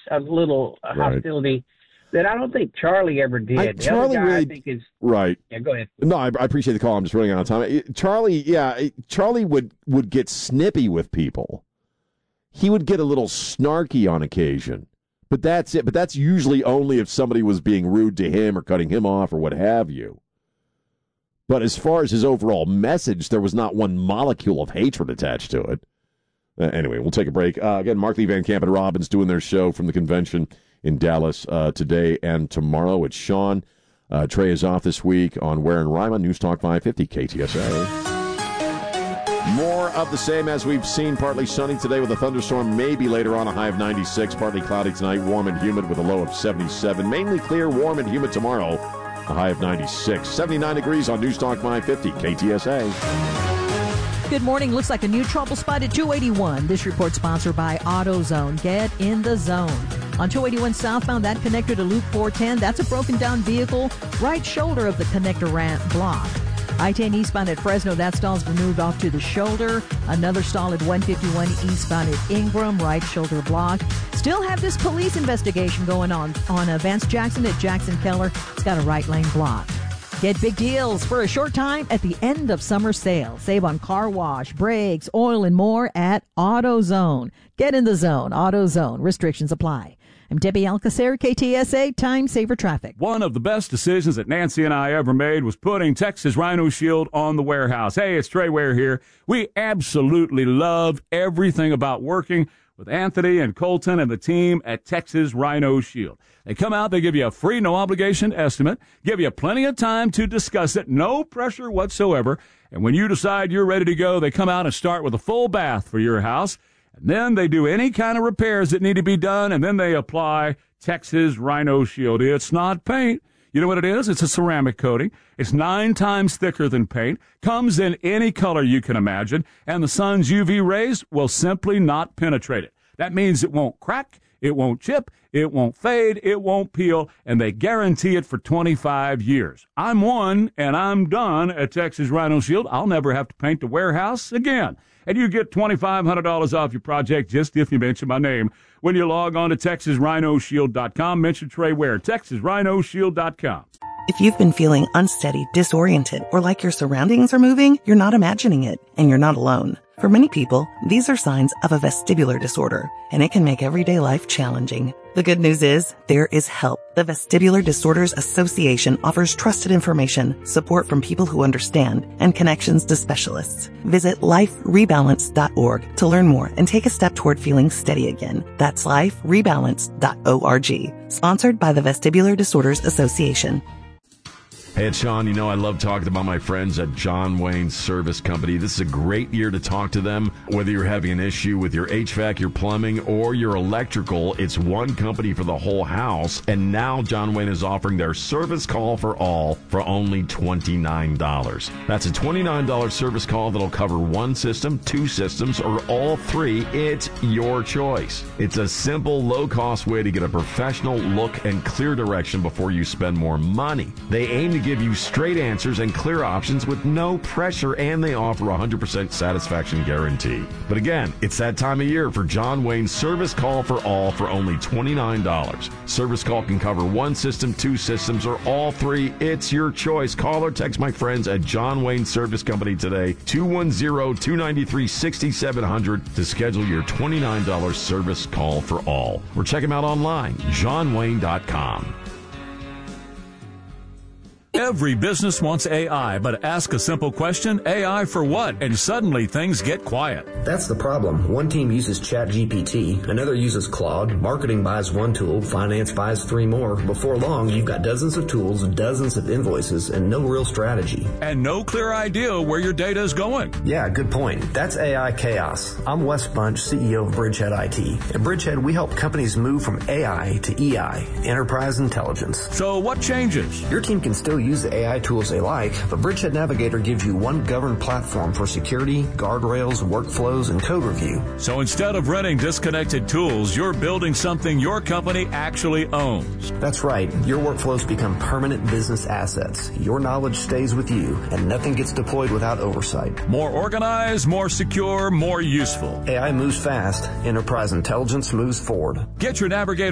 a little hostility that I don't think Charlie ever did. Charlie guy, really, I think, is right. Yeah, go ahead. No, I appreciate the call. I'm just running out of time. Charlie would get snippy with people. He would get a little snarky on occasion. But that's it. But that's usually only if somebody was being rude to him or cutting him off or what have you. But as far as his overall message, there was not one molecule of hatred attached to it. Anyway, we'll take a break. Again, Mark Lee Van Camp and Robbins doing their show from the convention in Dallas today and tomorrow. It's Sean. Trey is off this week on Ware and Rima, News Talk 550 KTSA. More of the same as we've seen. Partly sunny today with a thunderstorm, maybe later on, a high of 96. Partly cloudy tonight, warm and humid with a low of 77. Mainly clear, warm and humid tomorrow, a high of 96. 79 degrees on News Talk 550 KTSA. Good morning. Looks like a new trouble spot at 281. This report sponsored by AutoZone. Get in the zone. On 281 southbound, that connector to Loop 410, that's a broken down vehicle, right shoulder of the connector ramp block. I-10 eastbound at Fresno, that stall's been moved off to the shoulder. Another stall at 151 eastbound at Ingram, right shoulder block. Still have this police investigation going on Vance Jackson at Jackson Keller. It's got a right lane block. Get big deals for a short time at the end of summer sale. Save on car wash, brakes, oil, and more at AutoZone. Get in the zone. AutoZone. Restrictions apply. I'm Debbie Alcacer, KTSA, Time Saver Traffic. One of the best decisions that Nancy and I ever made was putting Texas Rhino Shield on the warehouse. Hey, it's Trey Ware here. We absolutely love everything about working with Anthony and Colton and the team at Texas Rhino Shield. They come out, they give you a free, no-obligation estimate, give you plenty of time to discuss it, no pressure whatsoever. And when you decide you're ready to go, they come out and start with a full bath for your house. And then they do any kind of repairs that need to be done, and then they apply Texas Rhino Shield. It's not paint. You know what it is? It's a ceramic coating. It's 9 times thicker than paint, comes in any color you can imagine, and the sun's UV rays will simply not penetrate it. That means it won't crack, it won't chip, it won't fade, it won't peel, and they guarantee it for 25 years. I'm one, and I'm done at Texas Rhino Shield. I'll never have to paint the warehouse again. And you get $2,500 off your project just if you mention my name when you log on to TexasRhinoShield.com. Mention Trey Ware, TexasRhinoShield.com. If you've been feeling unsteady, disoriented, or like your surroundings are moving, you're not imagining it, and you're not alone. For many people, these are signs of a vestibular disorder, and it can make everyday life challenging. The good news is, there is help. The Vestibular Disorders Association offers trusted information, support from people who understand, and connections to specialists. Visit liferebalance.org to learn more and take a step toward feeling steady again. That's liferebalance.org. Sponsored by the Vestibular Disorders Association. Hey, it's Sean. You know, I love talking about my friends at John Wayne Service Company. This is a great year to talk to them. Whether you're having an issue with your HVAC, your plumbing, or your electrical, it's one company for the whole house. And now John Wayne is offering their service call for all for only $29. That's a $29 service call that'll cover one system, two systems, or all three. It's your choice. It's a simple, low-cost way to get a professional look and clear direction before you spend more money. They aim to give you straight answers and clear options with no pressure, and they offer a 100% satisfaction guarantee. But again, it's that time of year for John Wayne's Service Call for All for only $29. Service call can cover one system, two systems, or all three. It's your choice. Call or text my friends at John Wayne Service Company today, 210-293-6700 to schedule your $29 service call for all. Or check them out online, johnwayne.com. Every business wants AI, but ask a simple question, AI for what? And suddenly things get quiet. That's the problem. One team uses ChatGPT, another uses Claude, marketing buys one tool, finance buys 3 more. Before long, you've got dozens of tools, dozens of invoices, and no real strategy. And no clear idea where your data is going. Yeah, good point. That's AI chaos. I'm Wes Bunch, CEO of Bridgehead IT. At Bridgehead, we help companies move from AI to EI, Enterprise Intelligence. So what changes? Your team can still use the AI tools they like, but Bridgehead Navigator gives you one governed platform for security, guardrails, workflows, and code review. So instead of renting disconnected tools, you're building something your company actually owns. That's right. Your workflows become permanent business assets. Your knowledge stays with you, and nothing gets deployed without oversight. More organized, more secure, more useful. AI moves fast. Enterprise Intelligence moves forward. Get your Navigator